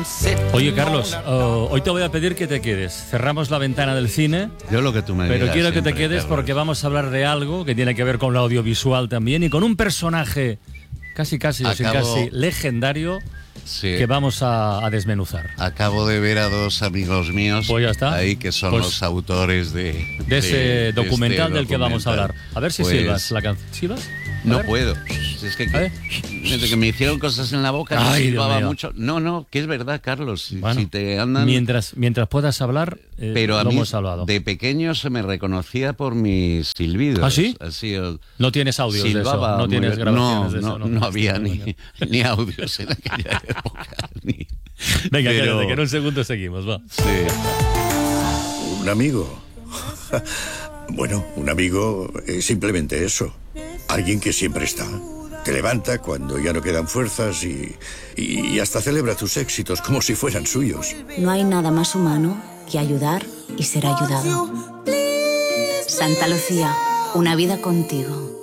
Oye, Carlos, hoy te voy a pedir que te quedes. Cerramos la ventana del cine. Yo lo que tú me Pero digas quiero que siempre, te quedes Carlos. porque vamos a hablar de algo que tiene que ver con lo audiovisual también y con un personaje casi legendario Sí. que vamos a desmenuzar. Acabo de ver a dos amigos míos Pues ya está. ahí que son Pues los autores de ese documental este del que vamos a hablar. A ver si Pues, silbas la canción. ¿Silbas? A No ver. puedo. Es que A ver. desde que me hicieron cosas en la boca no Ay, Dios silbaba mío. mucho. No, que es verdad, Carlos. Bueno, si te andan... mientras puedas hablar, Pero a lo mí hemos salvado. de pequeño se me reconocía por mis silbidos. ¿Ah, sí? Así, No tienes audios de eso, silbaba no muy tienes bien. grabaciones de eso. No había ni audios en aquella época. Venga, Pero- quédate, que en un segundo seguimos, va. Sí. ¿Un amigo? Bueno, un amigo es simplemente eso. Alguien que siempre está. Te levanta cuando ya no quedan fuerzas y hasta celebra tus éxitos como si fueran suyos. No hay nada más humano que ayudar y ser ayudado. Santa Lucía, una vida contigo.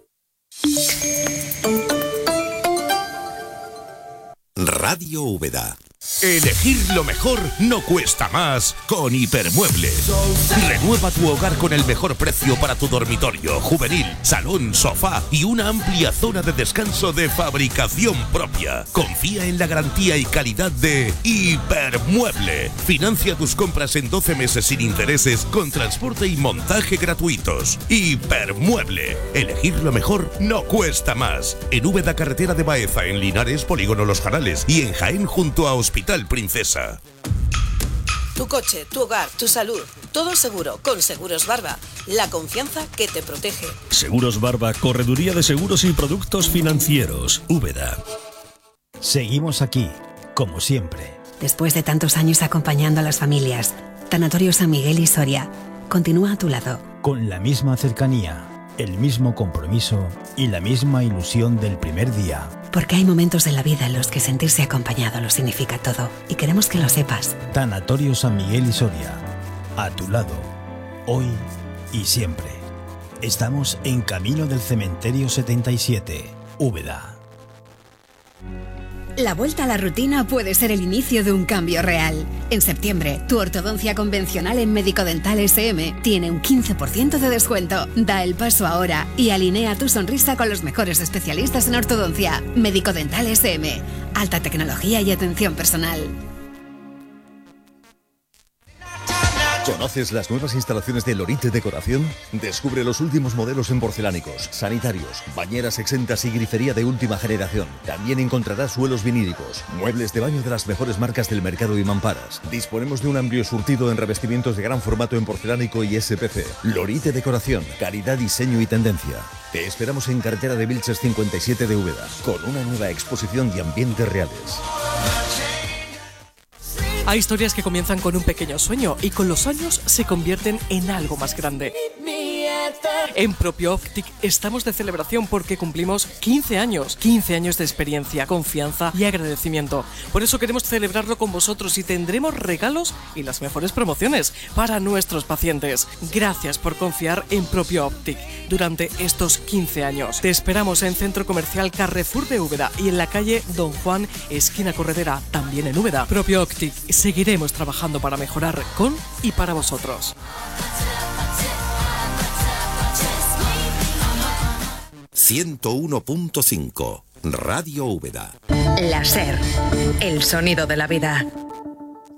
Radio Úbeda. Elegir lo mejor no cuesta más con Hipermueble. Renueva tu hogar con el mejor precio para tu dormitorio, juvenil, salón, sofá y una amplia zona de descanso de fabricación propia. Confía en la garantía y calidad de Hipermueble. Financia tus compras en 12 meses sin intereses con transporte y montaje gratuitos. Hipermueble. Elegir lo mejor no cuesta más. En Úbeda, carretera de Baeza, en Linares, Polígono Los Jarales y en Jaén junto a Hospital Princesa. Tu coche, tu hogar, tu salud, todo seguro con Seguros Barba, la confianza que te protege. Seguros Barba, correduría de seguros y productos financieros. Úbeda. Seguimos aquí, como siempre. Después de tantos años acompañando a las familias, Tanatorio San Miguel y Soria continúa a tu lado. Con la misma cercanía, el mismo compromiso y la misma ilusión del primer día. Porque hay momentos en la vida en los que sentirse acompañado lo significa todo. Y queremos que lo sepas. Tanatorio San Miguel y Soria. A tu lado, hoy y siempre. Estamos en camino del Cementerio 77, Úbeda. La vuelta a la rutina puede ser el inicio de un cambio real. En septiembre, tu ortodoncia convencional en Médico Dental SM tiene un 15% de descuento. Da el paso ahora y alinea tu sonrisa con los mejores especialistas en ortodoncia. Médico Dental SM. Alta tecnología y atención personal. ¿Conoces las nuevas instalaciones de Lorite Decoración? Descubre los últimos modelos en porcelánicos, sanitarios, bañeras exentas y grifería de última generación. También encontrarás suelos vinílicos, muebles de baño de las mejores marcas del mercado y mamparas. Disponemos de un amplio surtido en revestimientos de gran formato en porcelánico y SPC. Lorite Decoración, calidad, diseño y tendencia. Te esperamos en carretera de Vilches 57 de Úbeda, con una nueva exposición de ambientes reales. Hay historias que comienzan con un pequeño sueño y con los años se convierten en algo más grande. En Propio Optic estamos de celebración porque cumplimos 15 años. 15 años de experiencia, confianza y agradecimiento. Por eso queremos celebrarlo con vosotros y tendremos regalos y las mejores promociones para nuestros pacientes. Gracias por confiar en Propio Optic durante estos 15 años. Te esperamos en Centro Comercial Carrefour de Úbeda y en la calle Don Juan, esquina Corredera, también en Úbeda. Propio Optic. Seguiremos trabajando para mejorar con y para vosotros. 101.5 Radio Úbeda. La SER, el sonido de la vida.